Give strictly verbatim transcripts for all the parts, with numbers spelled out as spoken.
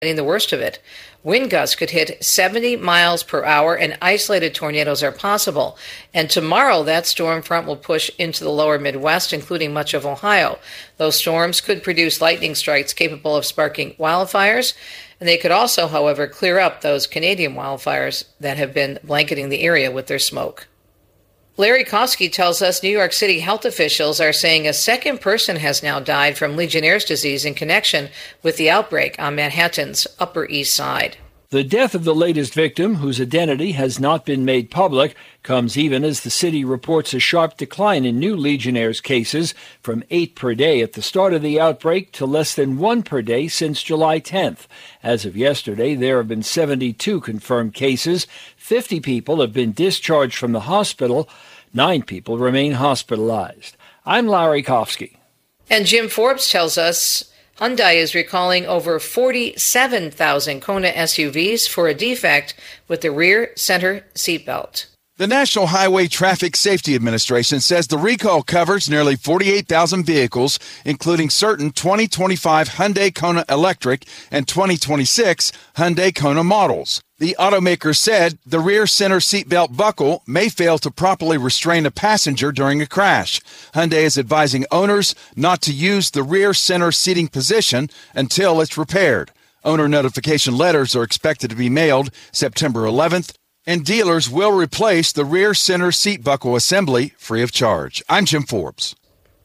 the worst of it. Wind gusts could hit seventy miles per hour and isolated tornadoes are possible. And tomorrow, that storm front will push into the lower Midwest, including much of Ohio. Those storms could produce lightning strikes capable of sparking wildfires. And they could also, however, clear up those Canadian wildfires that have been blanketing the area with their smoke. Larry Kofsky tells us New York City health officials are saying a second person has now died from Legionnaire's disease in connection with the outbreak on Manhattan's Upper East Side. The death of the latest victim, whose identity has not been made public, comes even as the city reports a sharp decline in new Legionnaire's cases, from eight per day at the start of the outbreak to less than one per day since July tenth. As of yesterday, there have been seventy-two confirmed cases. fifty people have been discharged from the hospital. Nine people remain hospitalized. I'm Larry Kofsky. And Jim Forbes tells us Hyundai is recalling over forty-seven thousand Kona S U Vs for a defect with the rear center seatbelt. The National Highway Traffic Safety Administration says the recall covers nearly forty-eight thousand vehicles, including certain twenty twenty-five Hyundai Kona Electric and twenty twenty-six Hyundai Kona models. The automaker said the rear center seatbelt buckle may fail to properly restrain a passenger during a crash. Hyundai is advising owners not to use the rear center seating position until it's repaired. Owner notification letters are expected to be mailed September eleventh, and dealers will replace the rear center seat buckle assembly free of charge. I'm Jim Forbes.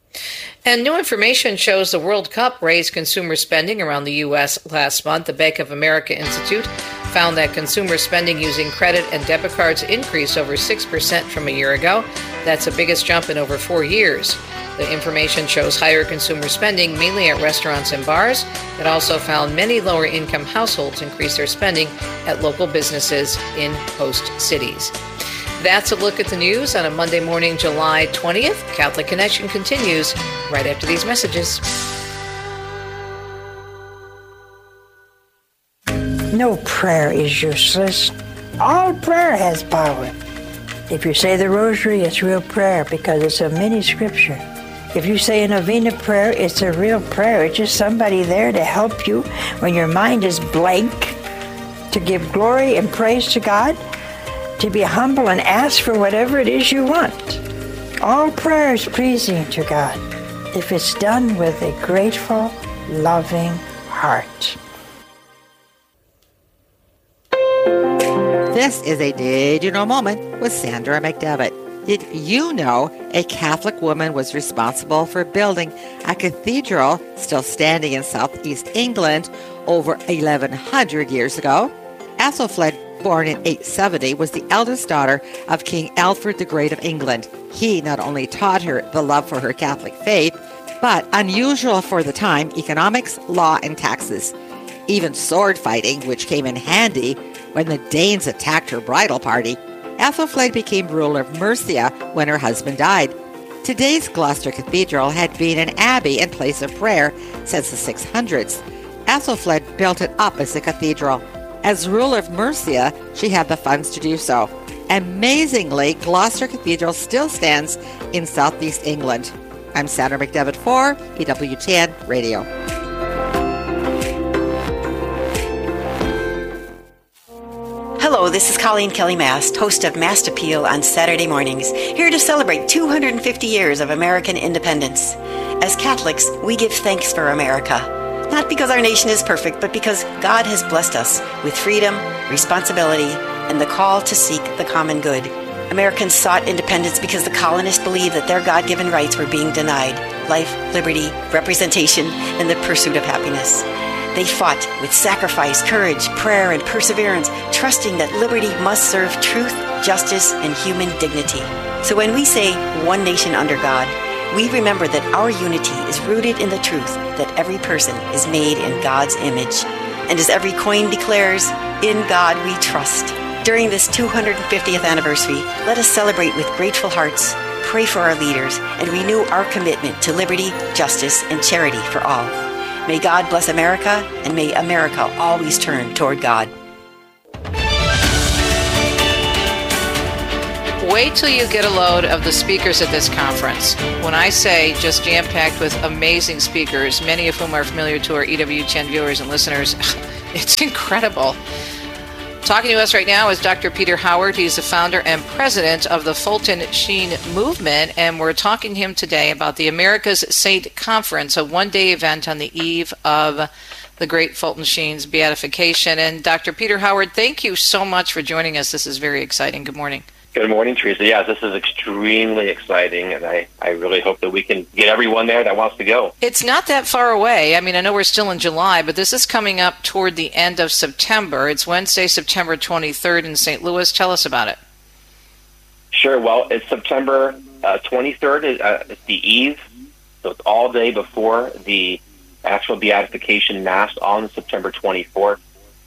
And new information shows the World Cup raised consumer spending around the U S last month. The Bank of America Institute found that consumer spending using credit and debit cards increased over six percent from a year ago. That's the biggest jump in over four years. The information shows higher consumer spending, mainly at restaurants and bars. It also found many lower-income households increase their spending at local businesses in host cities. That's a look at the news on a Monday morning, July twentieth. Catholic Connection continues right after these messages. No prayer is useless. All prayer has power. If you say the rosary, it's real prayer because it's a mini scripture. If you say a novena prayer, it's a real prayer. It's just somebody there to help you when your mind is blank, to give glory and praise to God, to be humble and ask for whatever it is you want. All prayer is pleasing to God if it's done with a grateful, loving heart. This is a Did You Know moment with Sandra McDevitt. Did you know a Catholic woman was responsible for building a cathedral still standing in southeast England over eleven hundred years ago? Athelflaed, born in eight seventy, was the eldest daughter of King Alfred the Great of England. He not only taught her the love for her Catholic faith, but unusual for the time, economics, law, and taxes. Even sword fighting, which came in handy when the Danes attacked her bridal party. Athelflaed became ruler of Mercia when her husband died. Today's Gloucester Cathedral had been an abbey and place of prayer since the six hundreds. Athelflaed built it up as a cathedral. As ruler of Mercia, she had the funds to do so. Amazingly, Gloucester Cathedral still stands in southeast England. I'm Sandra McDevitt for E W T N Radio. Hello, this is Colleen Kelly Mast, host of Mast Appeal on Saturday mornings, here to celebrate two hundred fifty years of American independence. As Catholics, we give thanks for America, not because our nation is perfect, but because God has blessed us with freedom, responsibility, and the call to seek the common good. Americans sought independence because the colonists believed that their God-given rights were being denied: life, liberty, representation, and the pursuit of happiness. They fought with sacrifice, courage, prayer, and perseverance, trusting that liberty must serve truth, justice, and human dignity. So when we say one nation under God, we remember that our unity is rooted in the truth that every person is made in God's image. And as every coin declares, in God we trust. During this two hundred fiftieth anniversary, let us celebrate with grateful hearts, pray for our leaders, and renew our commitment to liberty, justice, and charity for all. May God bless America, and may America always turn toward God. Wait till you get a load of the speakers at this conference. When I say just jam-packed with amazing speakers, many of whom are familiar to our E W T N viewers and listeners, It's incredible. Talking to us right now is Doctor Peter Howard. He's the founder and president of the Fulton Sheen Movement, and we're talking to him today about the America's Saint Conference, a one-day event on the eve of the great Fulton Sheen's beatification. And Doctor Peter Howard, thank you so much for joining us. This is very exciting. Good morning. Good morning, Teresa. Yeah, this is extremely exciting, and I, I really hope that we can get everyone there that wants to go. It's not that far away. I mean, I know we're still in July, but this is coming up toward the end of September. It's Wednesday, September twenty-third in Saint Louis. Tell us about it. Sure. Well, it's September uh, twenty-third. Uh, it's the eve, so it's all day before the actual beatification Mass on September twenty-fourth.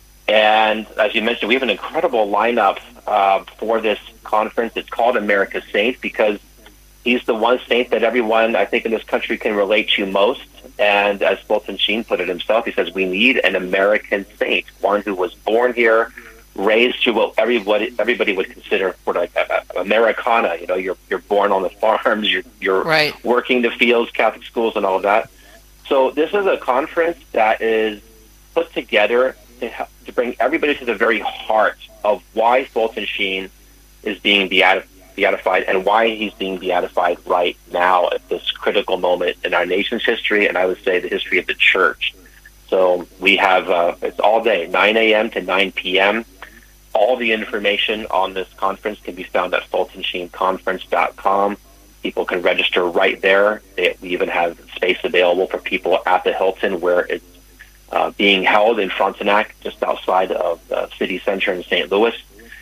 And as you mentioned, we have an incredible lineup uh, for this conference. It's called America's Saint because he's the one saint that everyone, I think, in this country can relate to most. And as Fulton Sheen put it himself, he says, we need an American saint, one who was born here, raised to what everybody everybody would consider sort of like a, a Americana. You know, you're you're born on the farms, you're you're right. working the fields, Catholic schools, and all of that. So this is a conference that is put together to help, to bring everybody to the very heart of why Fulton Sheen is being beati- beatified and why he's being beatified right now at this critical moment in our nation's history, and I would say the history of the church. So we have, uh, it's all day, nine a.m. to nine p.m. All the information on this conference can be found at fulton sheen conference dot com. People can register right there. They, we even have space available for people at the Hilton where it's uh, being held in Frontenac, just outside of the city center in Saint Louis.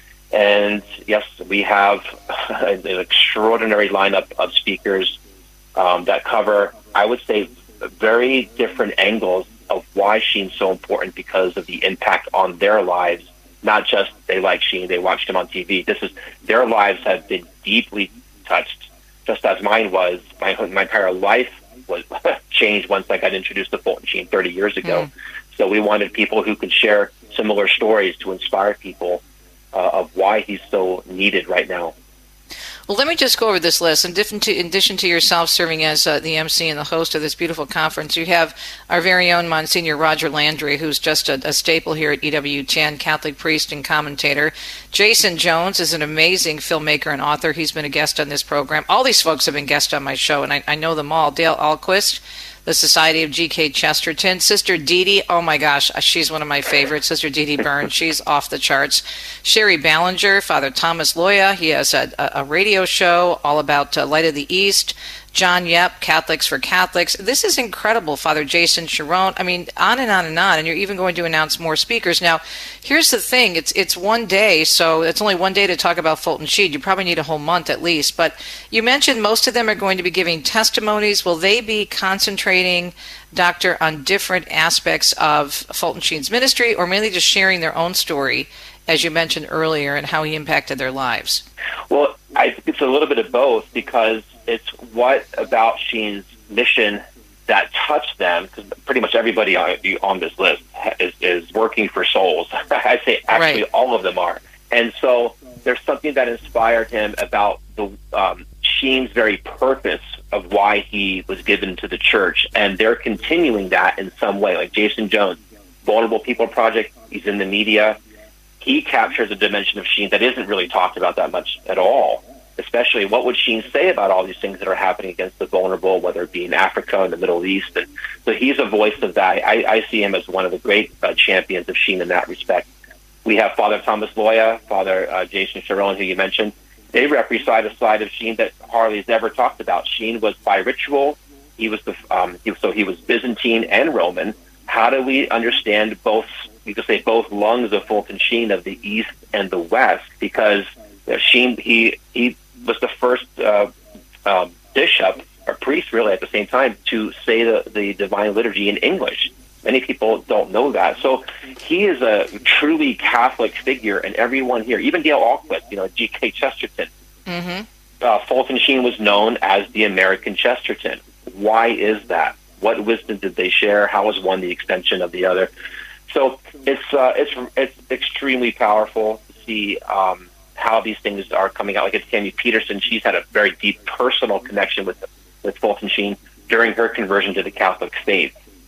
And yes, we have an extraordinary lineup of speakers um, that cover, I would say, very different angles of why Sheen's so important because of the impact on their lives. Not just they like Sheen, they watched him on T V. This is their lives have been deeply touched, just as mine was. My my entire life was changed once I got introduced to Fulton Sheen thirty years ago. Mm. So we wanted people who could share similar stories to inspire people uh, of why he's so needed right now. Well, let me just go over this list. In addition to, in addition to yourself serving as uh, the M C and the host of this beautiful conference, you have our very own Monsignor Roger Landry, who's just a, a staple here at E W ten, Catholic priest and commentator. Jason Jones is an amazing filmmaker and author. He's been a guest on this program. All these folks have been guests on my show, and I, I know them all. Dale Ahlquist, the Society of G K Chesterton. Sister Dee Dee, oh my gosh, she's one of my favorites. Sister Dee Dee Byrne, she's off the charts. Sherry Ballinger, Father Thomas Loya, he has a, a radio show all about uh, Light of the East. John Yep, Catholics for Catholics. This is incredible. Father Jason Sharon. I mean, on and on and on. And you're even going to announce more speakers. Now, here's the thing. It's it's one day, so it's only one day to talk about Fulton Sheen. You probably need a whole month at least. But you mentioned most of them are going to be giving testimonies. Will they be concentrating, Doctor, on different aspects of Fulton Sheen's ministry, or mainly just sharing their own story, as you mentioned earlier, and how he impacted their lives? Well, I think it's a little bit of both, because it's what about Sheen's mission that touched them, because pretty much everybody on, on this list is, is working for souls. I'd say actually right. all of them are. And so there's something that inspired him about the um, Sheen's very purpose of why he was given to the church, and they're continuing that in some way. Like Jason Jones, Vulnerable People Project, he's in the media. He captures a dimension of Sheen that isn't really talked about that much at all, especially what would Sheen say about all these things that are happening against the vulnerable, whether it be in Africa and the Middle East. And so he's a voice of that. I, I see him as one of the great uh, champions of Sheen in that respect. We have Father Thomas Loya, Father uh, Jason Sharon, who you mentioned. They represent a side of Sheen that Harley's ever talked about. Sheen was bi-ritual. He was the um, he, so he was Byzantine and Roman. How do we understand both? You could say both lungs of Fulton Sheen, of the East and the West, because you know, Sheen he he was the first uh, uh, bishop or priest, really, at the same time, to say the, the Divine Liturgy in English. Many people don't know that. So he is a truly Catholic figure, and everyone here, even Dale Ahlquist, you know, G K Chesterton. Mm-hmm. Uh, Fulton Sheen was known as the American Chesterton. Why is that? What wisdom did they share? How is one the extension of the other? So it's uh, it's it's extremely powerful to see um, how these things are coming out. Like it's Tammy Peterson, she's had a very deep personal connection with with Fulton Sheen during her conversion to the Catholic faith.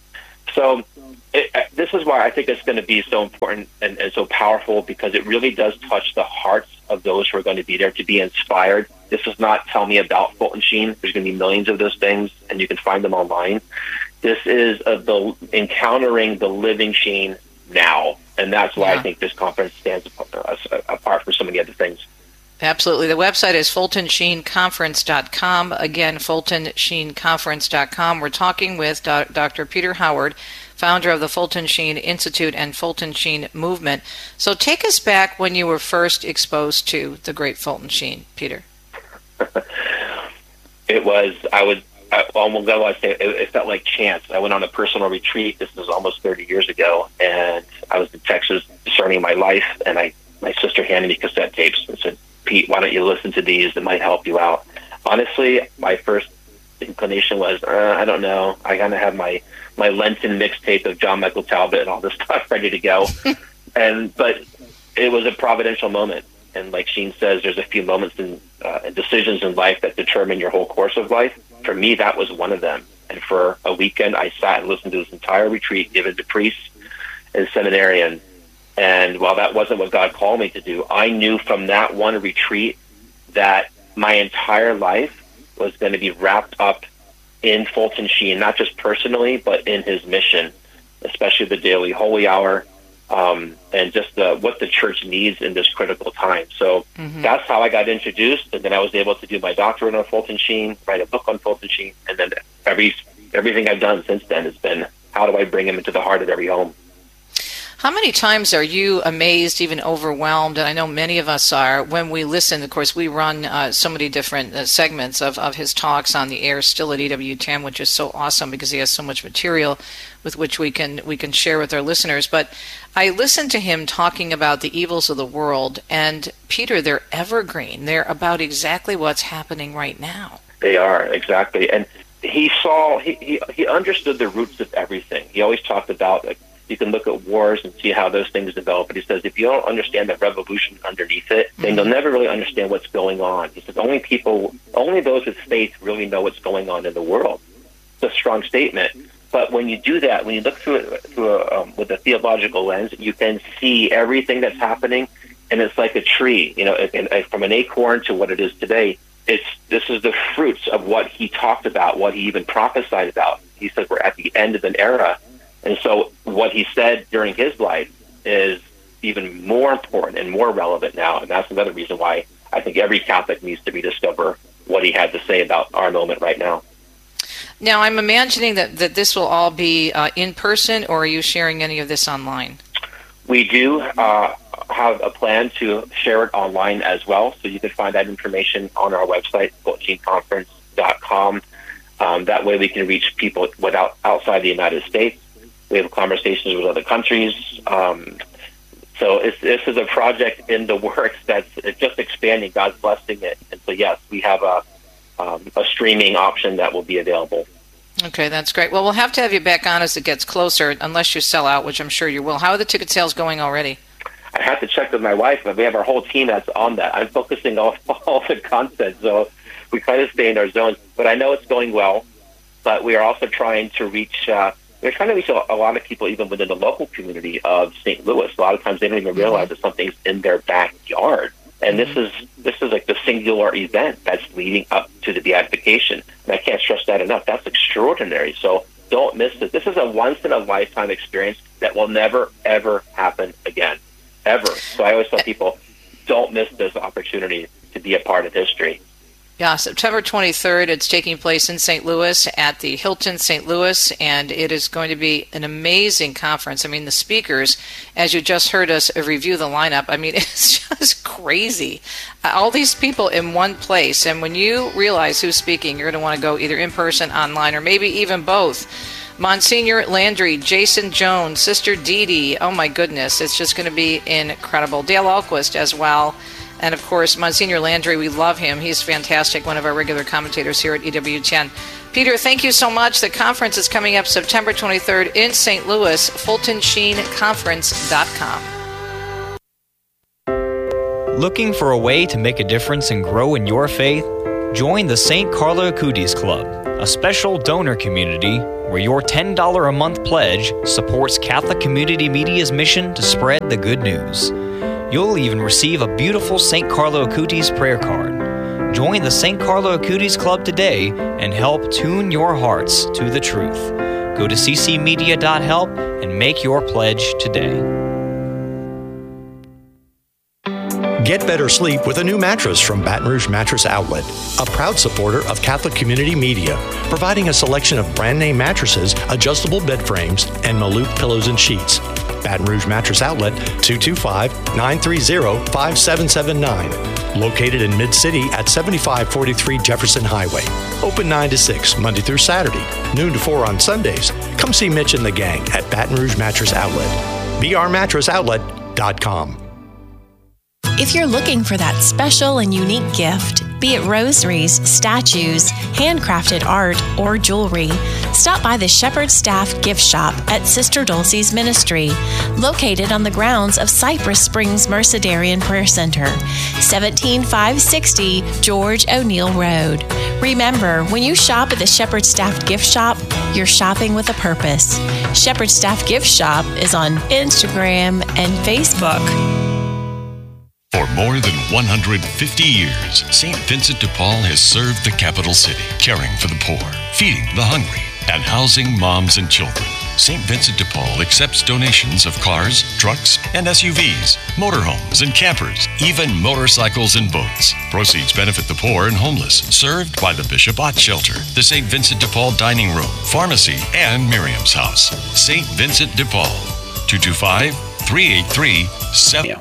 So it, uh, this is why I think it's going to be so important and, and so powerful, because it really does touch the hearts of those who are going to be there to be inspired. This is not tell me about Fulton Sheen. There's going to be millions of those things, and you can find them online. This is uh, the encountering the living Sheen now, and that's why yeah. I think this conference stands apart from so many other things. Absolutely. The website is fulton sheen conference dot com. Again, fulton sheen conference dot com. We're talking with Doctor Peter Howard, founder of the Fulton Sheen Institute and Fulton Sheen Movement. So take us back when you were first exposed to the great Fulton Sheen, Peter. It was, I would, I, almost, I say, it, it felt like chance. I went on a personal retreat. This was almost thirty years ago, and I was in Texas discerning my life, and I, my sister handed me cassette tapes and said, Pete, why don't you listen to these? It might help you out. Honestly, my first inclination was, uh, I don't know. I kind of have my, my Lenten mixtape of John Michael Talbot and all this stuff ready to go. and But it was a providential moment. And like Sheen says, there's a few moments and uh, decisions in life that determine your whole course of life. For me, that was one of them. And for a weekend, I sat and listened to this entire retreat given to priests and seminarians. And while that wasn't what God called me to do, I knew from that one retreat that my entire life was going to be wrapped up in Fulton Sheen, not just personally, but in his mission, especially the daily holy hour, um, and just the, what the church needs in this critical time. So mm-hmm. that's how I got introduced, and then I was able to do my doctorate on Fulton Sheen, write a book on Fulton Sheen, and then every everything I've done since then has been, how do I bring him into the heart of every home? How many times are you amazed, even overwhelmed, and I know many of us are, when we listen? Of course, we run uh, so many different uh, segments of, of his talks on the air still at E W ten, which is so awesome because he has so much material with which we can we can share with our listeners. But I listened to him talking about the evils of the world, and Peter, they're evergreen. They're about exactly what's happening right now. They are, exactly. And he saw, he, he, he understood the roots of everything. He always talked about, like, you can look at wars and see how those things develop. But he says, if you don't understand the revolution underneath it, then you'll never really understand what's going on. He says, only people, only those with faith really know what's going on in the world. It's a strong statement. But when you do that, when you look through it through a, um, with a theological lens, you can see everything that's happening, and it's like a tree. You know, and, and from an acorn to what it is today, it's this is the fruits of what he talked about, what he even prophesied about. He said we're at the end of an era. And so what he said during his life is even more important and more relevant now. And that's another reason why I think every Catholic needs to rediscover what he had to say about our moment right now. Now, I'm imagining that, that this will all be uh, in person, or are you sharing any of this online? We do uh, have a plan to share it online as well. So you can find that information on our website, fulton sheen conference dot com. Um, that way we can reach people without outside the United States. We have conversations with other countries. Um, so it's, this is a project in the works that's it's just expanding. God's blessing it. And so, yes, we have a, um, a streaming option that will be available. Okay, that's great. Well, we'll have to have you back on as it gets closer, unless you sell out, which I'm sure you will. How are the ticket sales going already? I have to check with my wife, but we have our whole team that's on that. I'm focusing on all the content, so we kind of stay in our zones. But I know it's going well, but we are also trying to reach... Uh, We're trying to reach a, a lot of people even within the local community of Saint Louis. A lot of times they don't even realize that something's in their backyard. And this is this is like the singular event that's leading up to the beatification. And I can't stress that enough. That's extraordinary. So don't miss it. This is a once-in-a-lifetime experience that will never, ever happen again. Ever. So I always tell people, don't miss this opportunity to be a part of history. Yeah, September twenty-third, it's taking place in Saint Louis at the Hilton Saint Louis, and it is going to be an amazing conference. I mean, the speakers, as you just heard us review the lineup, I mean, it's just crazy. All these people in one place, and when you realize who's speaking, you're going to want to go either in person, online, or maybe even both. Monsignor Landry, Jason Jones, Sister Dee Dee, oh my goodness, it's just going to be incredible. Dale Ahlquist as well. And, of course, Monsignor Landry, we love him. He's fantastic, one of our regular commentators here at E W ten. Peter, thank you so much. The conference is coming up September twenty-third in Saint Louis, fulton sheen conference dot com. Looking for a way to make a difference and grow in your faith? Join the Saint Carla Acutis Club, a special donor community where your ten dollars a month pledge supports Catholic Community Media's mission to spread the good news. You'll even receive a beautiful Saint Carlo Acutis prayer card. Join the Saint Carlo Acutis Club today and help tune your hearts to the truth. Go to c c media dot help and make your pledge today. Get better sleep with a new mattress from Baton Rouge Mattress Outlet, a proud supporter of Catholic Community Media, providing a selection of brand name mattresses, adjustable bed frames, and Maloof pillows and sheets. Baton Rouge Mattress Outlet, two two five, nine three zero, five seven seven nine. Located in Mid-City at seventy-five forty-three Jefferson Highway. Open nine to six, Monday through Saturday, noon to four on Sundays. Come see Mitch and the gang at Baton Rouge Mattress Outlet. b r mattress outlet dot com. If you're looking for that special and unique gift, be it rosaries, statues, handcrafted art, or jewelry, stop by the Shepherd Staff Gift Shop at Sister Dulcie's Ministry, located on the grounds of Cypress Springs Mercedarian Prayer Center, seventeen five sixty George O'Neill Road. Remember, when you shop at the Shepherd Staff Gift Shop, you're shopping with a purpose. Shepherd Staff Gift Shop is on Instagram and Facebook. For more than one hundred fifty years, Saint Vincent de Paul has served the capital city, caring for the poor, feeding the hungry, and housing moms and children. Saint Vincent de Paul accepts donations of cars, trucks, and S U Vs, motorhomes and campers, even motorcycles and boats. Proceeds benefit the poor and homeless, served by the Bishop Ott Shelter, the Saint Vincent de Paul Dining Room, Pharmacy, and Miriam's House. Saint Vincent de Paul, two two five, three eight three, seven.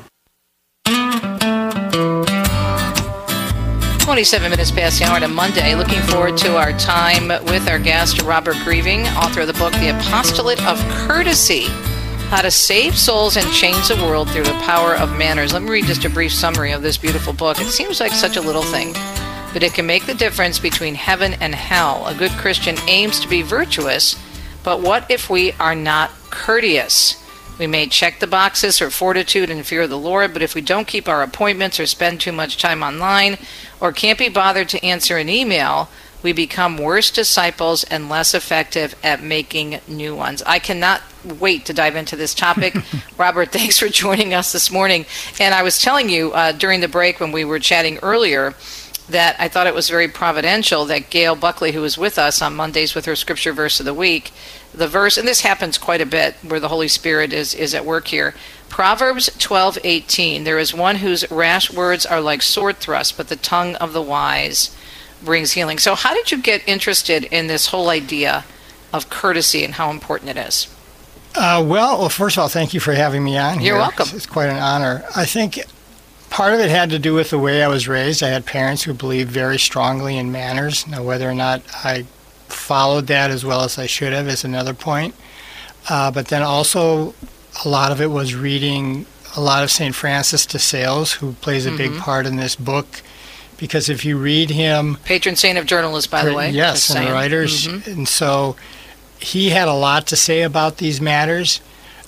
twenty-seven minutes past the hour on a Monday. Looking forward to our time with our guest, Robert Grieving, author of the book, The Apostolate of Courtesy, How to Save Souls and Change the World Through the Power of Manners. Let me read just a brief summary of this beautiful book. It seems like such a little thing, but it can make the difference between heaven and hell. A good Christian aims to be virtuous, but what if we are not courteous? We may check the boxes for fortitude and fear of the Lord, but if we don't keep our appointments or spend too much time online or can't be bothered to answer an email, we become worse disciples and less effective at making new ones. I cannot wait to dive into this topic. Robert, thanks for joining us this morning. And I was telling you uh, during the break when we were chatting earlier that I thought it was very providential that Gail Buckley, who was with us on Mondays with her scripture verse of the week, the verse, and this happens quite a bit where the Holy Spirit is, is at work here. Proverbs twelve eighteen, there is one whose rash words are like sword thrusts, but the tongue of the wise brings healing. So how did you get interested in this whole idea of courtesy and how important it is? Uh, well, well, first of all, thank you for having me on here. You're welcome. It's, it's quite an honor. I think part of it had to do with the way I was raised. I had parents who believed very strongly in manners. Now, whether or not I followed that as well as I should have is another point. Uh, but then also a lot of it was reading a lot of Saint Francis de Sales, who plays a mm-hmm. big part in this book. Because if you read him... Patron saint of journalists, by the way. Yes, and writers. Mm-hmm. And so he had a lot to say about these matters.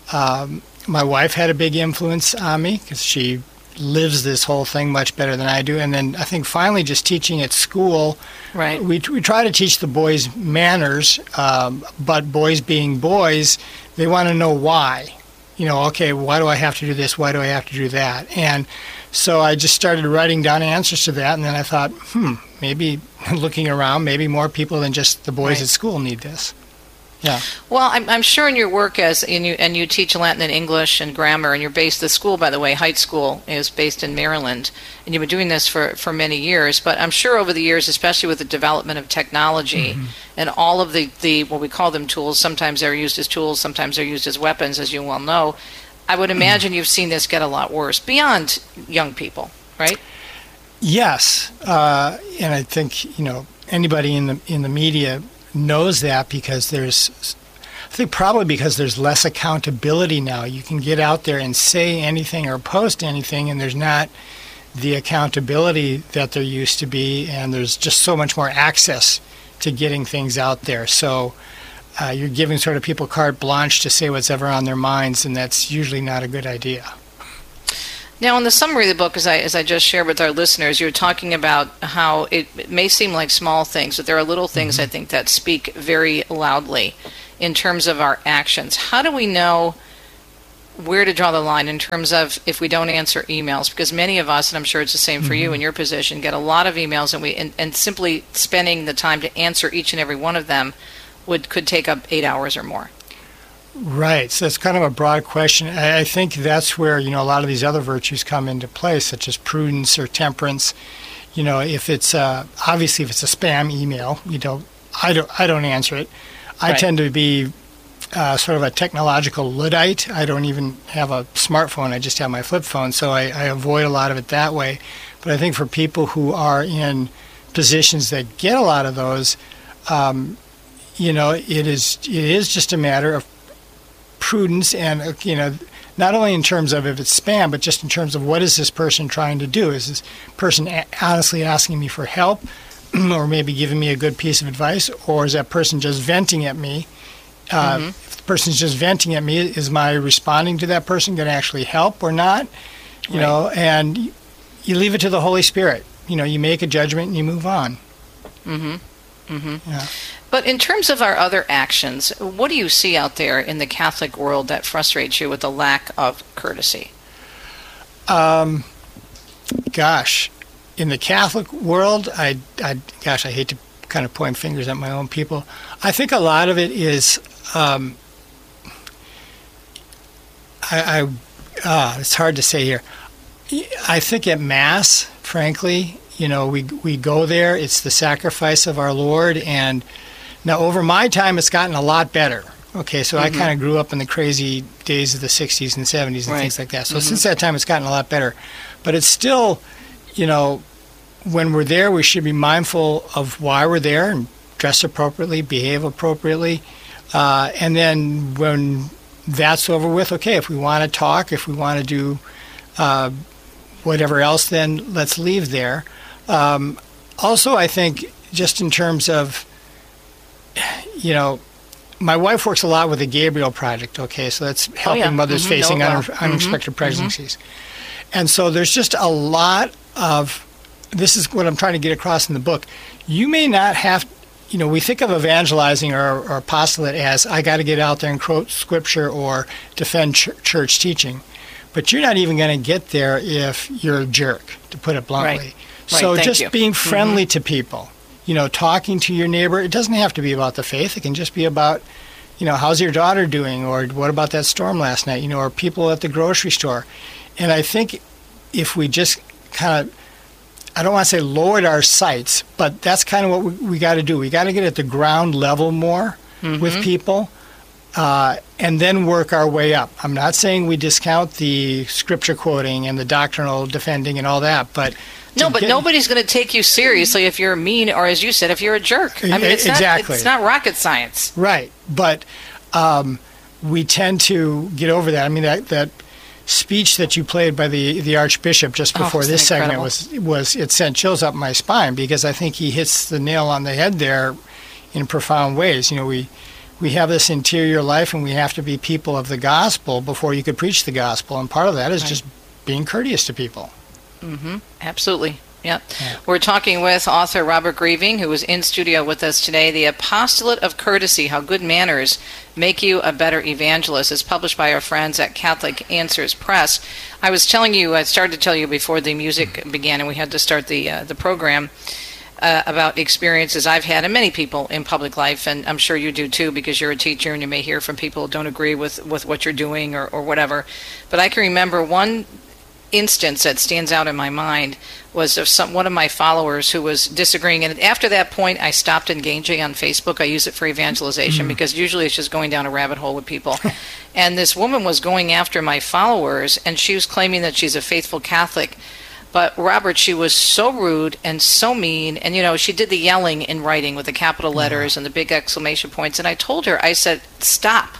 Um, my wife had a big influence on me because she lives this whole thing much better than I do. And then I think finally just teaching at school, right? we, we try to teach the boys manners, um, but boys being boys, they want to know why. You know, okay, why do I have to do this? Why do I have to do that? And so I just started writing down answers to that, and then I thought, hmm, maybe looking around, maybe more people than just the boys right. at school need this. Yeah. Well, I'm, I'm sure in your work as and you and you teach Latin and English and grammar, and you're based. The school, by the way, Heights School, is based in Maryland, and you've been doing this for, for many years. But I'm sure over the years, especially with the development of technology mm-hmm. and all of the, the what we call them tools, sometimes they're used as tools, sometimes they're used as weapons, as you well know. I would imagine mm-hmm. you've seen this get a lot worse beyond young people, right? Yes, uh, and I think you know anybody in the in the media knows that because there's, I think probably because there's less accountability now. You can get out there and say anything or post anything, and there's not the accountability that there used to be, and there's just so much more access to getting things out there. So uh, you're giving sort of people carte blanche to say what's ever on their minds, and that's usually not a good idea. Now, in the summary of the book, as I as I just shared with our listeners, you're talking about how it, it may seem like small things, but there are little things, mm-hmm. I think, that speak very loudly in terms of our actions. How do we know where to draw the line in terms of if we don't answer emails? Because many of us, and I'm sure it's the same for mm-hmm. you in your position, get a lot of emails, and we and, and simply spending the time to answer each and every one of them would could take up eight hours or more. Right. So it's kind of a broad question. I think that's where, you know, a lot of these other virtues come into play, such as prudence or temperance. You know, if it's uh, obviously if it's a spam email, you don't, I don't, I don't answer it. I right. tend to be uh, sort of a technological Luddite. I don't even have a smartphone. I just have my flip phone, so I, I avoid a lot of it that way. But I think for people who are in positions that get a lot of those, um, you know, it is it is just a matter of prudence and, you know, not only in terms of if it's spam, but just in terms of what is this person trying to do? Is this person a- honestly asking me for help or maybe giving me a good piece of advice, or is that person just venting at me? Uh, mm-hmm. If the person's just venting at me, is my responding to that person going to actually help or not? You right. know, and you leave it to the Holy Spirit. You know, you make a judgment and you move on. Mm-hmm. Mm-hmm. Yeah. But in terms of our other actions, what do you see out there in the Catholic world that frustrates you with the lack of courtesy? Um, gosh, in the Catholic world, I, I, gosh, I hate to kind of point fingers at my own people. I think a lot of it is, um, I, I uh, it's hard to say here. I think at Mass, frankly, you know, we we go there. It's the sacrifice of our Lord, and now over my time, it's gotten a lot better. Okay, so mm-hmm. I kind of grew up in the crazy days of the sixties and seventies and right. things like that. So mm-hmm. since that time, it's gotten a lot better. But it's still, you know, when we're there, we should be mindful of why we're there and dress appropriately, behave appropriately. Uh, and then when that's over with, okay, if we want to talk, if we want to do uh, whatever else, then let's leave there. Um, also, I think just in terms of, you know, my wife works a lot with the Gabriel Project, okay, so that's helping oh, yeah. mothers mm-hmm. facing no, un- unexpected mm-hmm. pregnancies. Mm-hmm. And so there's just a lot of, this is what I'm trying to get across in the book. You may not have, you know, we think of evangelizing or, or apostolate as, I got to get out there and quote scripture or defend ch- church teaching. But you're not even going to get there if you're a jerk, to put it bluntly. Right. So right, just you. being friendly mm-hmm. to people, you know, talking to your neighbor. It doesn't have to be about the faith. It can just be about, you know, how's your daughter doing? Or what about that storm last night? You know, or people at the grocery store. And I think if we just kind of, I don't want to say lowered our sights, but that's kind of what we, we got to do. We got to get at the ground level more mm-hmm. with people. Uh, and then work our way up. I'm not saying we discount the scripture quoting and the doctrinal defending and all that, but no, but get, nobody's going to take you seriously if you're mean or, as you said, if you're a jerk. I mean, it's exactly. not, it's not rocket science, right? But um, we tend to get over that. I mean, that that speech that you played by the the Archbishop just before oh, this segment was was it sent chills up my spine, because I think he hits the nail on the head there in profound ways. You know, we. We have this interior life, and we have to be people of the gospel before you could preach the gospel. And part of that is right. just being courteous to people. Mm-hmm. Absolutely. Yeah. yeah. We're talking with author Robert Grieving, who is in studio with us today. The Apostolate of Courtesy, How Good Manners Make You a Better Evangelist, is published by our friends at Catholic Answers Press. I was telling you, I started to tell you before the music began, and we had to start the uh, the program, Uh, about experiences I've had, and many people in public life, and I'm sure you do too, because you're a teacher and you may hear from people who don't agree with, with what you're doing or, or whatever. But I can remember one instance that stands out in my mind was of some one of my followers who was disagreeing, and after that point I stopped engaging on Facebook. I use it for evangelization mm. because usually it's just going down a rabbit hole with people. And this woman was going after my followers, and she was claiming that she's a faithful Catholic. But, Robert, she was so rude and so mean. And, you know, she did the yelling in writing with the capital letters yeah. and the big exclamation points. And I told her, I said, stop.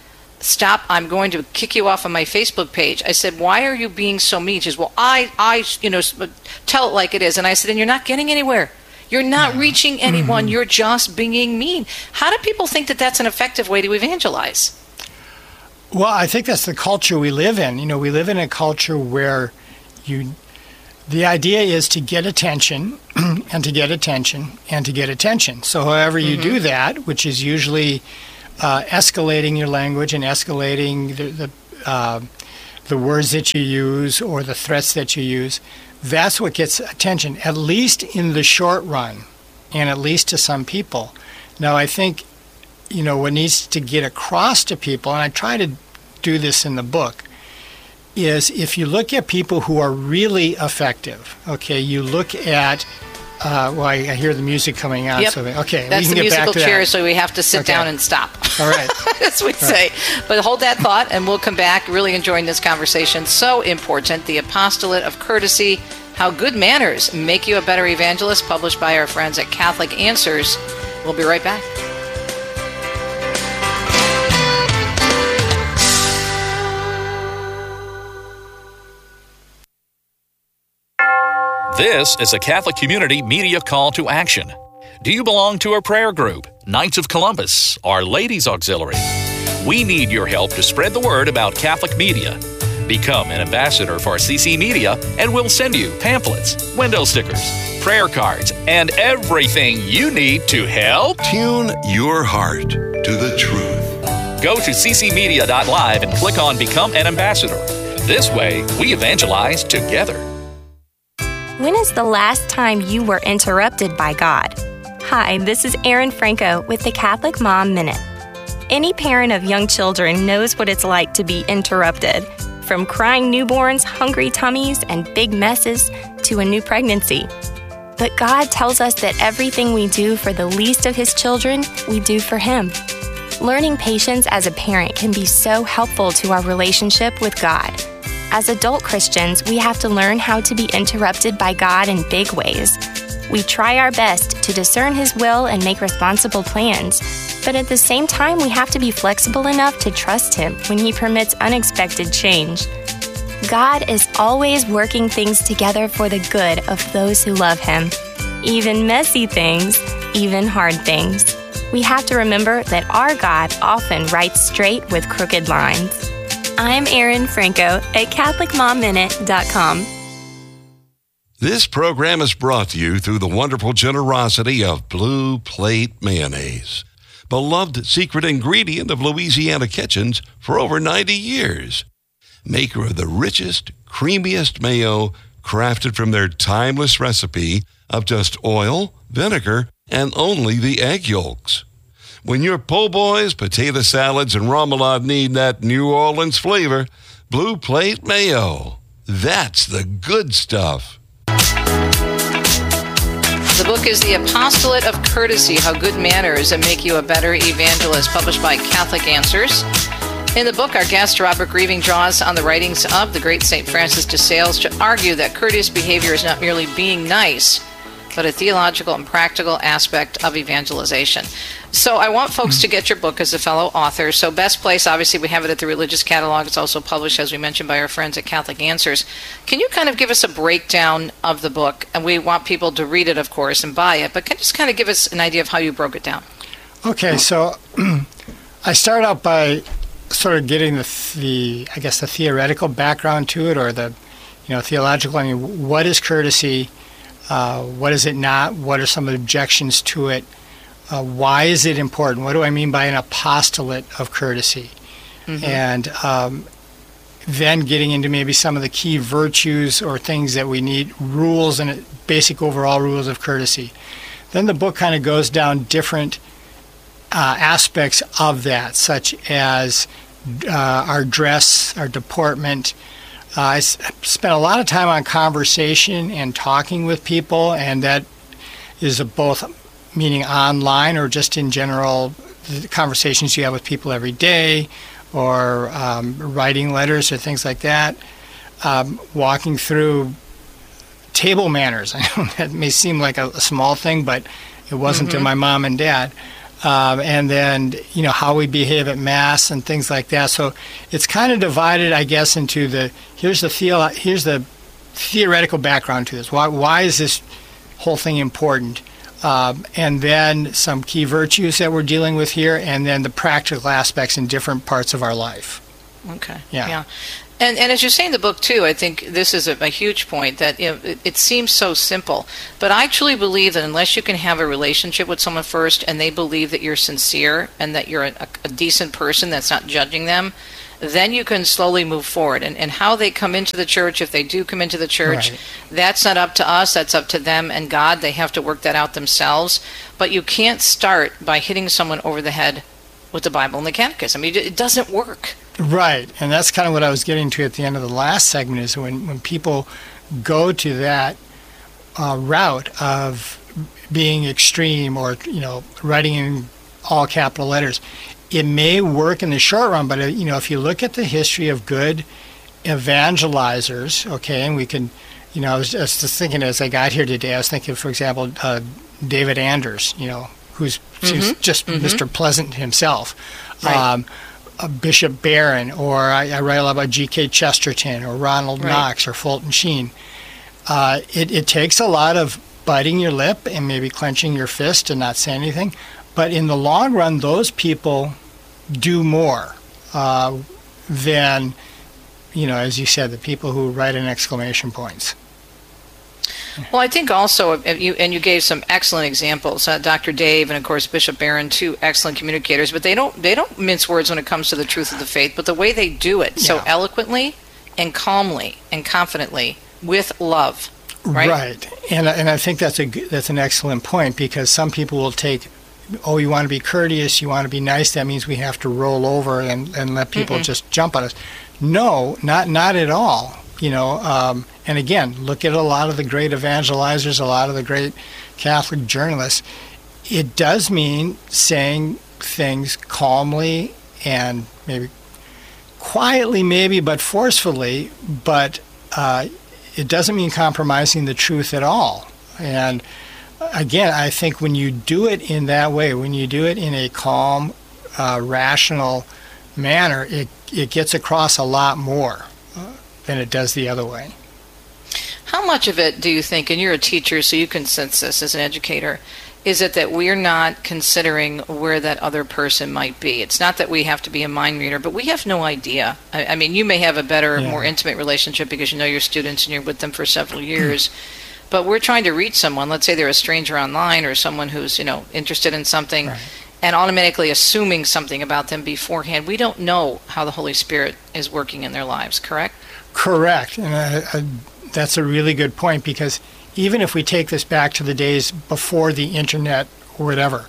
Stop. I'm going to kick you off of my Facebook page. I said, why are you being so mean? She says, well, I, I, you know, tell it like it is. And I said, and you're not getting anywhere. You're not yeah. reaching anyone. Mm-hmm. You're just being mean. How do people think that that's an effective way to evangelize? Well, I think that's the culture we live in. You know, we live in a culture where you the idea is to get attention and to get attention and to get attention. So however you mm-hmm. do that, which is usually uh, escalating your language and escalating the the, uh, the words that you use or the threats that you use, that's what gets attention, at least in the short run, and at least to some people. Now, I think, you know, what needs to get across to people, and I try to do this in the book, is if you look at people who are really effective, okay, you look at, uh, well, I, I hear the music coming on, yep. so okay, that's we can the get back musical to chair, that. so we have to sit okay. down and stop. All right. As we All say. Right. But hold that thought, and we'll come back. Really enjoying this conversation. So important. The Apostolate of Courtesy, How Good Manners Make You a Better Evangelist, published by our friends at Catholic Answers. We'll be right back. This is a Catholic Community Media call to action. Do you belong to a prayer group, Knights of Columbus, or Ladies Auxiliary? We need your help to spread the word about Catholic media. Become an ambassador for C C Media, and we'll send you pamphlets, window stickers, prayer cards, and everything you need to help tune your heart to the truth. Go to c c media dot live and click on Become an Ambassador. This way, we evangelize together. When is the last time you were interrupted by God? Hi, this is Erin Franco with the Catholic Mom Minute. Any parent of young children knows what it's like to be interrupted. From crying newborns, hungry tummies, and big messes to a new pregnancy. But God tells us that everything we do for the least of His children, we do for Him. Learning patience as a parent can be so helpful to our relationship with God. As adult Christians, we have to learn how to be interrupted by God in big ways. We try our best to discern His will and make responsible plans, but at the same time, we have to be flexible enough to trust Him when He permits unexpected change. God is always working things together for the good of those who love Him. Even messy things, even hard things. We have to remember that our God often writes straight with crooked lines. I'm Erin Franco at Catholic Mom Minute dot com. This program is brought to you through the wonderful generosity of Blue Plate Mayonnaise, beloved secret ingredient of Louisiana kitchens for over ninety years. Maker of the richest, creamiest mayo, crafted from their timeless recipe of just oil, vinegar, and only the egg yolks. When your po' boys, potato salads, and remoulade need that New Orleans flavor, Blue Plate Mayo. That's the good stuff. The book is The Apostolate of Courtesy, How Good Manners Make You a Better Evangelist, published by Catholic Answers. In the book, our guest, Robert Grieving, draws on the writings of the great Saint Francis de Sales to argue that courteous behavior is not merely being nice, but a theological and practical aspect of evangelization. So I want folks to get your book as a fellow author. So best place, obviously, we have it at the Religious Catalog. It's also published, as we mentioned, by our friends at Catholic Answers. Can you kind of give us a breakdown of the book? And we want people to read it, of course, and buy it. But can you just kind of give us an idea of how you broke it down? Okay, so I start out by sort of getting the, the, I guess, the theoretical background to it, or the, you know, theological. I mean, what is courtesy? Uh, what is it not? What are some of the objections to it? Uh, why is it important? What do I mean by an apostolate of courtesy? Mm-hmm. And um, then getting into maybe some of the key virtues or things that we need, rules and basic overall rules of courtesy. Then the book kind of goes down different uh, aspects of that, such as uh, our dress, our deportment. Uh, I s- spent a lot of time on conversation and talking with people, and that is a both meaning online or just in general the conversations you have with people every day, or um, writing letters or things like that. Um, walking through table manners. I know that may seem like a, a small thing, but it wasn't mm-hmm. to my mom and dad. Um, and then, you know, how we behave at Mass and things like that. So it's kind of divided, I guess, into the, here's the theo- here's the theoretical background to this. Why, why is this whole thing important? Um, and then some key virtues that we're dealing with here, and then the practical aspects in different parts of our life. Okay. Yeah. yeah. And, and as you say in the book, too, I think this is a, a huge point that, you know, it, it seems so simple. But I truly believe that unless you can have a relationship with someone first and they believe that you're sincere and that you're a, a decent person that's not judging them, then you can slowly move forward. And, and how they come into the church, if they do come into the church, right. That's not up to us. That's up to them and God. They have to work that out themselves. But you can't start by hitting someone over the head with the Bible and the Catechism. I mean, it doesn't work. Right, and that's kind of what I was getting to at the end of the last segment, is when, when people go to that uh, route of being extreme or, you know, writing in all capital letters, it may work in the short run, but, uh, you know, if you look at the history of good evangelizers, okay, and we can, you know, I was just thinking as I got here today, I was thinking, for example, uh, David Anders, you know, who's mm-hmm. just mm-hmm. Mister Pleasant himself. Right. Um, Uh, Bishop Barron, or I, I write a lot about G K Chesterton, or Ronald right. Knox, or Fulton Sheen. Uh, it, it takes a lot of biting your lip and maybe clenching your fist and not saying anything, but in the long run, those people do more uh, than, you know, as you said, the people who write in exclamation points. Well, I think also, you, and you gave some excellent examples, uh, Doctor Dave and of course Bishop Barron, two excellent communicators. But they don't they don't mince words when it comes to the truth of the faith. But the way they do it so yeah. eloquently and calmly and confidently with love, right? Right, and and I think that's a that's an excellent point, because some people will take, oh, you want to be courteous, you want to be nice, that means we have to roll over and, and let people Mm-mm. just jump on us. No, not not at all. You know, um, and again, look at a lot of the great evangelizers, a lot of the great Catholic journalists. It does mean saying things calmly and maybe quietly, maybe, but forcefully, but uh, it doesn't mean compromising the truth at all. And again, I think when you do it in that way, when you do it in a calm, uh, rational manner, it, it gets across a lot more than it does the other way. How much of it do you think, and you're a teacher so you can sense this as an educator, is it that we're not considering where that other person might be? It's not that we have to be a mind reader, but we have no idea. I, I mean, you may have a better, yeah. more intimate relationship because you know your students and you're with them for several years, but we're trying to reach someone, let's say they're a stranger online or someone who's, you know, interested in something, right. and automatically assuming something about them beforehand. We don't know how the Holy Spirit is working in their lives, correct? Correct, and I, I, that's a really good point, because even if we take this back to the days before the internet or whatever,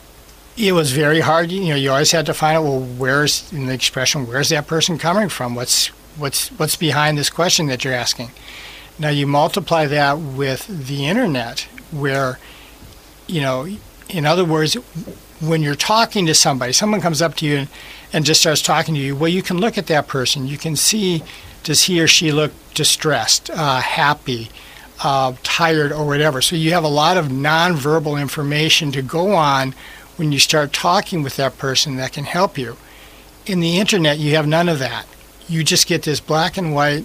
it was very hard. You know, you always had to find out, well, where's, in the expression, where's that person coming from? What's what's what's behind this question that you're asking? Now you multiply that with the internet, where, you know, in other words, when you're talking to somebody, someone comes up to you and, and just starts talking to you, well, you can look at that person. You can see, does he or she look distressed, uh, happy, uh, tired, or whatever? So you have a lot of nonverbal information to go on when you start talking with that person that can help you. In the internet, you have none of that. You just get this black and white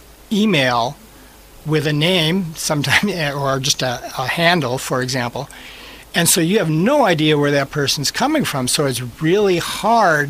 email with a name, sometimes, or just a, a handle, for example. And so you have no idea where that person's coming from. So it's really hard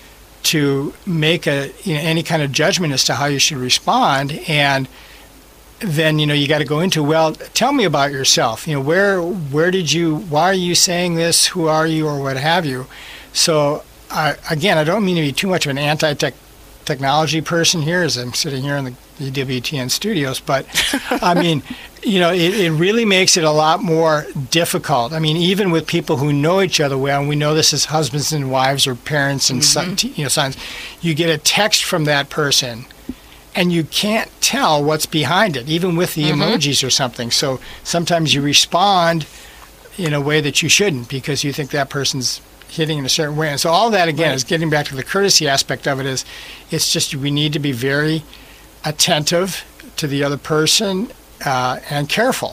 to make a you know, any kind of judgment as to how you should respond. And then, you know, you got to go into, well, tell me about yourself. You know, where where did you, why are you saying this? Who are you, or what have you? So uh, again, I don't mean to be too much of an anti-technology person here as I'm sitting here in the E W T N studios, but I mean, you know, it, it really makes it a lot more difficult. I mean, even with people who know each other well, and we know this as husbands and wives or parents and mm-hmm. son, you know, sons, you get a text from that person, and you can't tell what's behind it, even with the mm-hmm. emojis or something. So sometimes you respond in a way that you shouldn't because you think that person's hitting in a certain way. And so all that, again, right. is getting back to the courtesy aspect of it. Is it's just we need to be very attentive to the other person uh, and careful.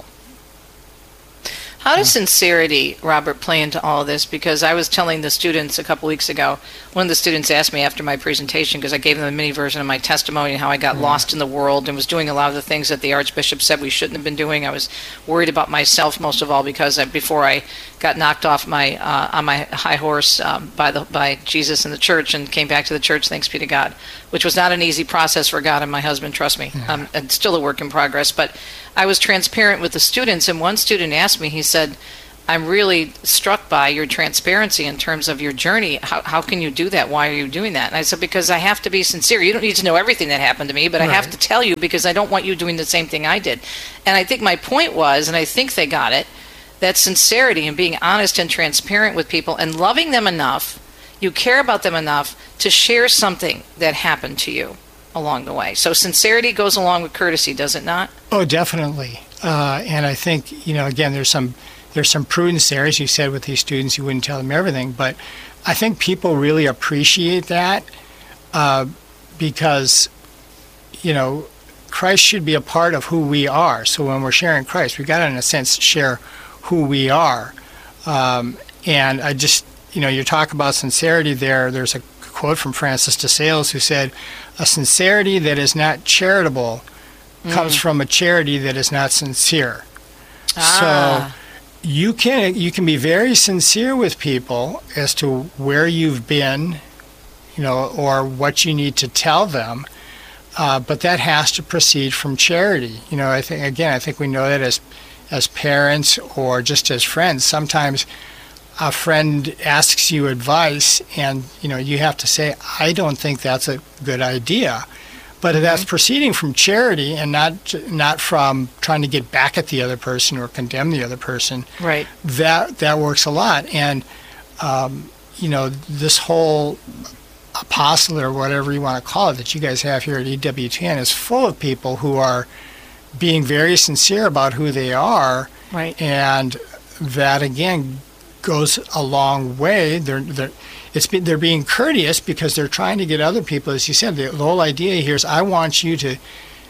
How does sincerity, Robert, play into all of this? Because I was telling the students a couple weeks ago, one of the students asked me after my presentation, because I gave them a mini version of my testimony and how I got mm. lost in the world and was doing a lot of the things that the Archbishop said we shouldn't have been doing. I was worried about myself most of all, because I, before I got knocked off my uh, on my high horse um, by the by Jesus and the church and came back to the church, thanks be to God. which was not an easy process for God and my husband, trust me. Yeah. Um, it's still a work in progress. But I was transparent with the students, and one student asked me, he said, I'm really struck by your transparency in terms of your journey. How, how can you do that? Why are you doing that? And I said, because I have to be sincere. You don't need to know everything that happened to me, but right. I have to tell you because I don't want you doing the same thing I did. And I think my point was, and I think they got it, that sincerity and being honest and transparent with people and loving them enough, you care about them enough to share something that happened to you along the way. So sincerity goes along with courtesy, does it not? Oh, definitely. Uh, and I think, you know, again, there's some there's some prudence there, as you said, with these students. You wouldn't tell them everything, but I think people really appreciate that uh, because, you know, Christ should be a part of who we are. So when we're sharing Christ, we got to, in a sense, share who we are. Um, and I just, you know, you talk about sincerity there. There's a quote from Francis de Sales who said, a sincerity that is not charitable mm. comes from a charity that is not sincere. Ah. So you can you can be very sincere with people as to where you've been, you know, or what you need to tell them, uh, but that has to proceed from charity. You know, I think again, I think we know that as as parents or just as friends. Sometimes a friend asks you advice, and you know you have to say, "I don't think that's a good idea." But if that's proceeding from charity and not not from trying to get back at the other person or condemn the other person, right? That that works a lot. And um, you know, this whole apostle or whatever you want to call it that you guys have here at E W T N is full of people who are being very sincere about who they are, right? And that again goes a long way. They're they're It's been, they're being courteous because they're trying to get other people, as you said, the, the whole idea here is I want you to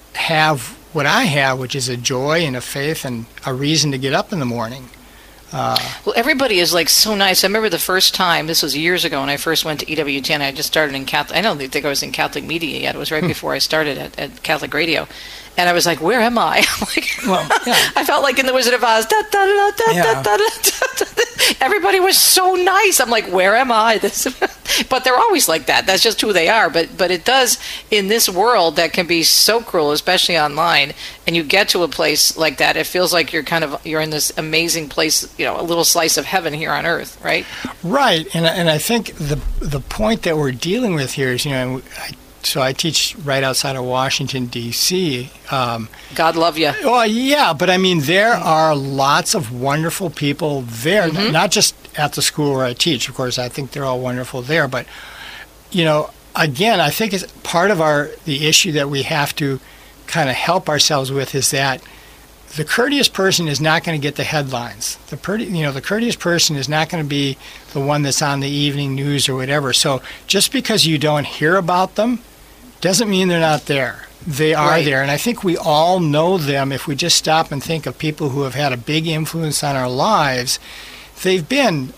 have what I have, which is a joy and a faith and a reason to get up in the morning. Uh, well, everybody is like so nice. I remember the first time, this was years ago when I first went to E W T N. I just started in Catholic, I don't think I was in Catholic media yet. It was right hmm. before I started at, at Catholic radio. And I was like, where am I? like, well, yeah. I felt like in The Wizard of Oz. Da, da, da, da, yeah. da, da, da, da. Everybody was so nice. I'm like, where am I? This, but they're always like that. That's just who they are. But but it does, in this world that can be so cruel, especially online, and you get to a place like that, it feels like you're kind of, you're in this amazing place, you know, a little slice of heaven here on earth, right? Right. And, and I think the the point that we're dealing with here is, you know, I So I teach right outside of Washington, D C Um, God love you. Well, yeah, but I mean, there are lots of wonderful people there, mm-hmm. not just at the school where I teach. Of course, I think they're all wonderful there. But, you know, again, I think it's part of our the issue that we have to kind of help ourselves with is that the courteous person is not going to get the headlines. The per, you know, the courteous person is not going to be the one that's on the evening news or whatever. So just because you don't hear about them doesn't mean they're not there. They are right. there. And I think we all know them if we just stop and think of people who have had a big influence on our lives. They've been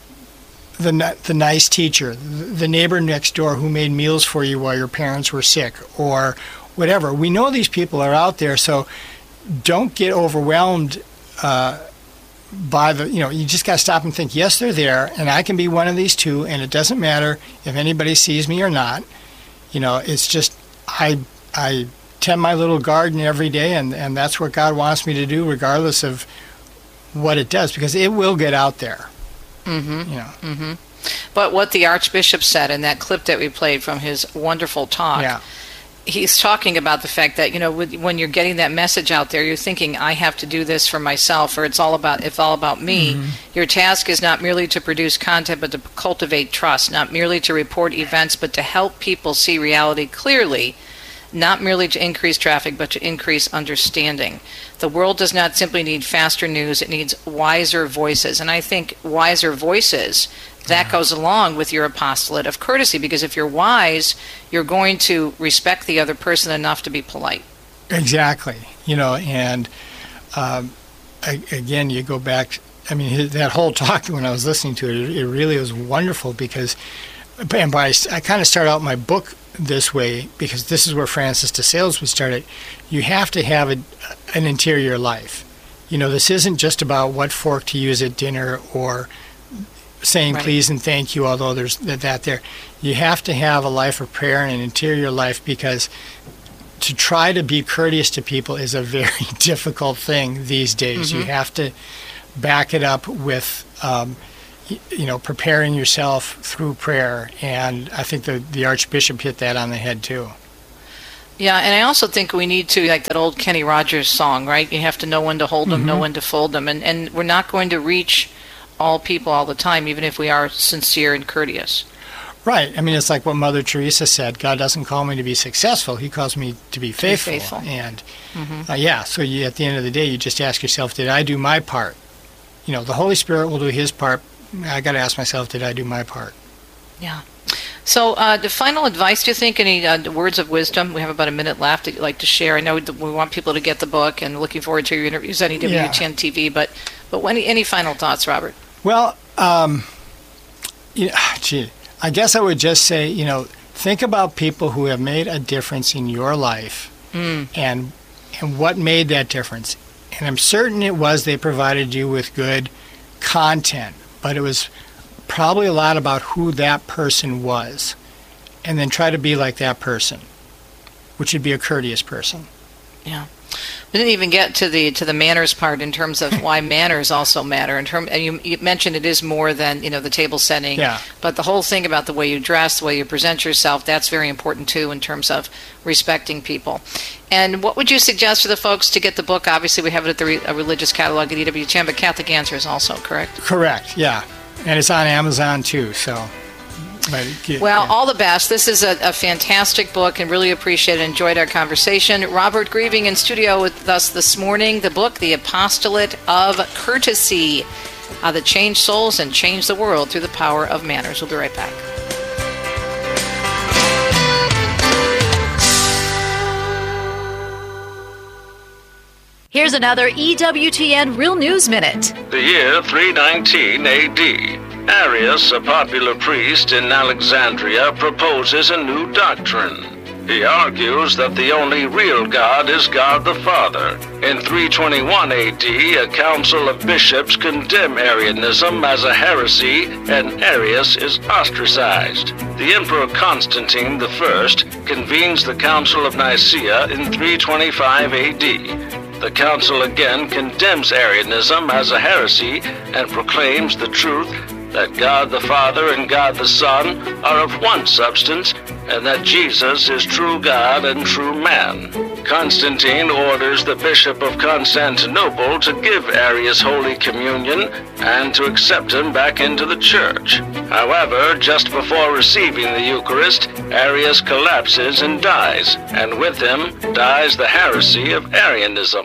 the the nice teacher, the neighbor next door who made meals for you while your parents were sick, or whatever. We know these people are out there, so don't get overwhelmed uh, by the, you know, you just got to stop and think, yes, they're there, and I can be one of these too, and it doesn't matter if anybody sees me or not. You know, it's just, I I tend my little garden every day, and, and that's what God wants me to do, regardless of what it does, because it will get out there. Mm-hmm. You know. Mm-hmm. But what the Archbishop said in that clip that we played from his wonderful talk, yeah. he's talking about the fact that, you know, when you're getting that message out there, you're thinking, I have to do this for myself, or it's all about it's all about me. Mm-hmm. Your task is not merely to produce content, but to cultivate trust, not merely to report events, but to help people see reality clearly, not merely to increase traffic, but to increase understanding. The world does not simply need faster news, it needs wiser voices. And I think wiser voices, that yeah. goes along with your apostolate of courtesy, because if you're wise, you're going to respect the other person enough to be polite. Exactly. You know, and um, I, again, you go back, I mean, that whole talk, when I was listening to it, it really was wonderful because, and by, I kind of start out my book this way because this is where Francis de Sales would start it. You have to have a, an interior life. You know, this isn't just about what fork to use at dinner or, saying Right. please and thank you, although there's that, that there. You have to have a life of prayer and an interior life, because to try to be courteous to people is a very difficult thing these days. Mhm. You have to back it up with, um, y- you know, preparing yourself through prayer. And I think the, the Archbishop hit that on the head, too. Yeah, and I also think we need to, like that old Kenny Rogers song, right? You have to know when to hold them, know Mhm. when to fold them. And, and we're not going to reach all people all the time, even if we are sincere and courteous. Right. I mean, it's like what Mother Teresa said. God doesn't call me to be successful. He calls me to be faithful. faithful. And Mhm. uh, yeah, so you, at the end of the day, you just ask yourself, did I do my part? You know, the Holy Spirit will do his part. I got to ask myself, did I do my part? Yeah. So, uh, the final advice, do you think, any uh, words of wisdom? We have about a minute left that you'd like to share. I know that we want people to get the book, and looking forward to your interviews on E W T N T V, but, but any, any final thoughts, Robert? Well, um, you know, gee, I guess I would just say, you know, think about people who have made a difference in your life Mm. and and what made that difference. And I'm certain it was they provided you with good content, but it was probably a lot about who that person was. And then try to be like that person, which would be a courteous person. Yeah. We didn't even get to the to the manners part in terms of why manners also matter. In term, and you, you mentioned it is more than, you know, the table setting. Yeah. But the whole thing about the way you dress, the way you present yourself, that's very important too in terms of respecting people. And what would you suggest for the folks to get the book? Obviously, we have it at the Re- a religious catalog at E W T N, but Catholic Answers also, correct? Correct, yeah. And it's on Amazon too, so. But it- Well, all the best. This is a, a fantastic book, and really appreciate it. Enjoyed our conversation. Robert Grieving in studio with us this morning. The book, The Apostolate of Courtesy, How to Change Souls and Change the World Through the Power of Manners. We'll be right back. Here's another E W T N Real News Minute. The year three nineteen A D. Arius, a popular priest in Alexandria, proposes a new doctrine. He argues that the only real God is God the Father. In three twenty-one A D, a council of bishops condemn Arianism as a heresy, and Arius is ostracized. The Emperor Constantine the First convenes the Council of Nicaea in three twenty-five A D. The council again condemns Arianism as a heresy and proclaims the truth that God the Father and God the Son are of one substance, and that Jesus is true God and true man. Constantine orders the Bishop of Constantinople to give Arius Holy Communion and to accept him back into the church. However, just before receiving the Eucharist, Arius collapses and dies, and with him dies the heresy of Arianism.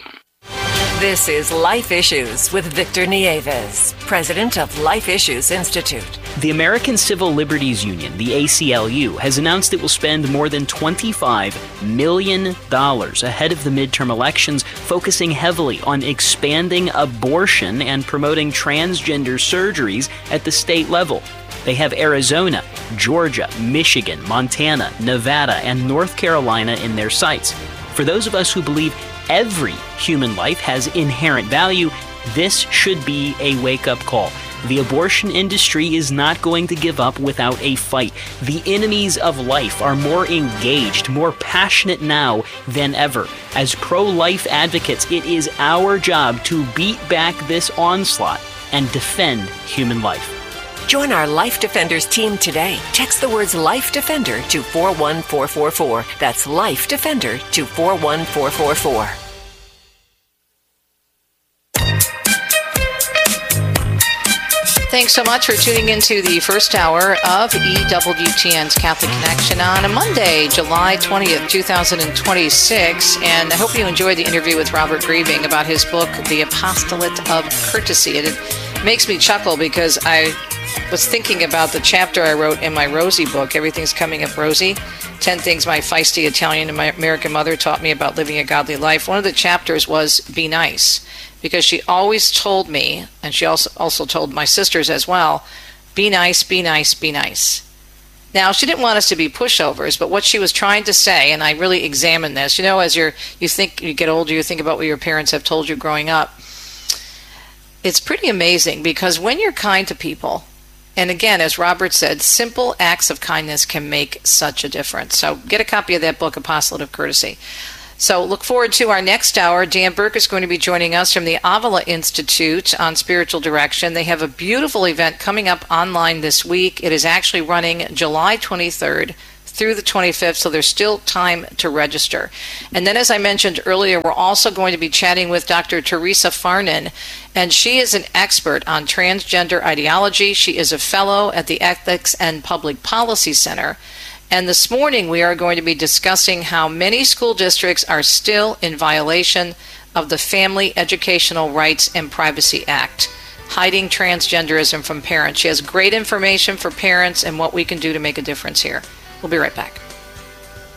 This is Life Issues with Victor Nieves, president of Life Issues Institute. The American Civil Liberties Union, the A C L U, has announced it will spend more than twenty-five million dollars ahead of the midterm elections, focusing heavily on expanding abortion and promoting transgender surgeries at the state level. They have Arizona, Georgia, Michigan, Montana, Nevada, and North Carolina in their sights. For those of us who believe every human life has inherent value, this should be a wake-up call. The abortion industry is not going to give up without a fight. The enemies of life are more engaged, more passionate now than ever. As pro-life advocates, it is our job to beat back this onslaught and defend human life. Join our Life Defenders team today. Text the words Life Defender to four one four four four. That's Life Defender to four one four four four. Thanks so much for tuning into the first hour of E W T N's Catholic Connection on a Monday, July twentieth, twenty twenty-six. And I hope you enjoyed the interview with Robert Grieving about his book, The Apostolate of Courtesy. And it makes me chuckle because I was thinking about the chapter I wrote in my Rosie book, Everything's Coming Up Rosie, ten Things My Feisty Italian and My American Mother Taught Me About Living a Godly Life. One of the chapters was Be Nice, because she always told me, and she also, also told my sisters as well, be nice, be nice, be nice. Now, she didn't want us to be pushovers, but what she was trying to say, and I really examined this, you know, as you're, you think, you get older, you think about what your parents have told you growing up. It's pretty amazing, because when you're kind to people, And again, as Robert said, simple acts of kindness can make such a difference. So get a copy of that book, Apostolate of Courtesy. So look forward to our next hour. Dan Burke is going to be joining us from the Avila Institute on Spiritual Direction. They have a beautiful event coming up online this week. It is actually running July twenty-third through the twenty-fifth, so there's still time to register. And then, as I mentioned earlier, we're also going to be chatting with Doctor Teresa Farnan, and she is an expert on transgender ideology. She is a fellow at the Ethics and Public Policy Center. And this morning we are going to be discussing how many school districts are still in violation of the Family Educational Rights and Privacy Act, hiding transgenderism from parents. She has great information for parents and what we can do to make a difference here. We'll be right back.